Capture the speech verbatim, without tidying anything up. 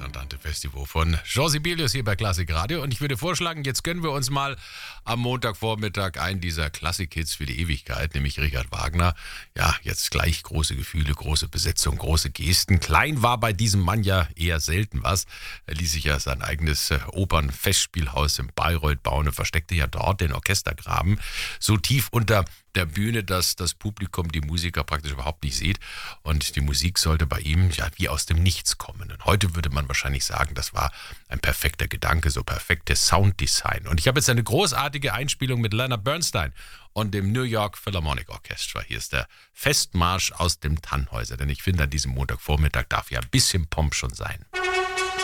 Andante Festival von Jean Sibelius hier bei Klassik Radio. Und ich würde vorschlagen, jetzt gönnen wir uns mal am Montagvormittag einen dieser Klassik-Hits für die Ewigkeit, nämlich Richard Wagner. Ja, jetzt gleich große Gefühle, große Besetzung, große Gesten. Klein war bei diesem Mann ja eher selten was. Er ließ sich ja sein eigenes äh, Opernfestspielhaus in Bayreuth bauen und versteckte ja dort den Orchestergraben so tief unter der Bühne, dass das Publikum die Musiker praktisch überhaupt nicht sieht. Und die Musik sollte bei ihm ja wie aus dem Nichts kommen. Und heute würde man wahrscheinlich sagen, das war ein perfekter Gedanke, so perfektes Sounddesign. Und ich habe jetzt eine großartige Einspielung mit Leonard Bernstein und dem New York Philharmonic Orchestra. Hier ist der Festmarsch aus dem Tannhäuser. Denn ich finde, an diesem Montagvormittag darf ja ein bisschen Pomp schon sein.